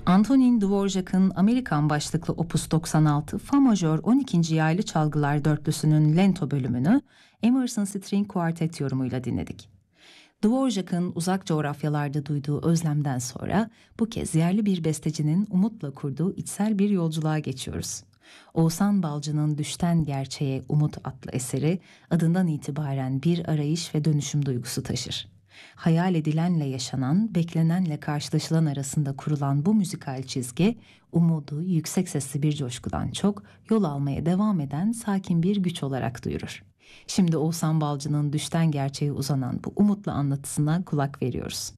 Antonin Dvorak'ın Amerikan başlıklı Opus 96 Fa majör 12. yaylı çalgılar dörtlüsünün Lento bölümünü Emerson String Quartet yorumuyla dinledik. Dvorak'ın uzak coğrafyalarda duyduğu özlemden sonra bu kez yerli bir bestecinin umutla kurduğu içsel bir yolculuğa geçiyoruz. Oğuzhan Balcı'nın Düşten Gerçeğe Umut adlı eseri adından itibaren bir arayış ve dönüşüm duygusu taşır. Hayal edilenle yaşanan, beklenenle karşılaşılan arasında kurulan bu müzikal çizgi, umudu yüksek sesli bir coşkudan çok yol almaya devam eden sakin bir güç olarak duyurur. Şimdi Oğuzhan Balcı'nın Düşten Gerçeğe uzanan bu umutlu anlatısına kulak veriyoruz.